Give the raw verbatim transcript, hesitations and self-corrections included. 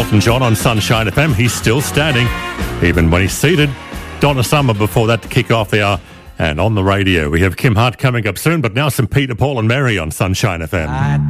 Elton John on Sunshine F M. He's still standing, even when he's seated. Donna Summer before that to kick off the hour. And on the radio, we have Kim Hart coming up soon, but now some Peter, Paul and Mary on Sunshine F M. I